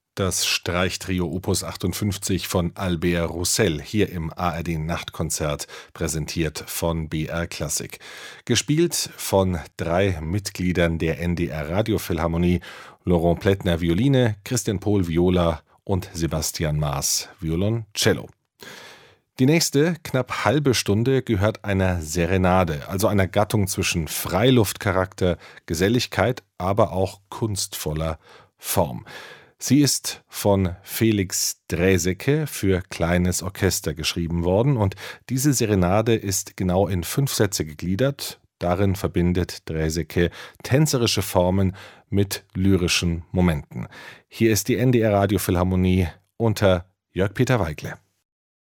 Das Streichtrio Opus 58 von Albert Roussel hier im ARD-Nachtkonzert, präsentiert von BR Klassik. Gespielt von 3 Mitgliedern der NDR Radiophilharmonie: Laurent Plätner Violine, Christian Pohl Viola und Sebastian Maas Violoncello. Die nächste knapp halbe Stunde gehört einer Serenade, also einer Gattung zwischen Freiluftcharakter, Geselligkeit, aber auch kunstvoller Form. Sie ist von Felix Draeseke für kleines Orchester geschrieben worden, und diese Serenade ist genau in 5 Sätze gegliedert. Darin verbindet Draeseke tänzerische Formen mit lyrischen Momenten. Hier ist die NDR Radiophilharmonie unter Jörg Peter Weigle.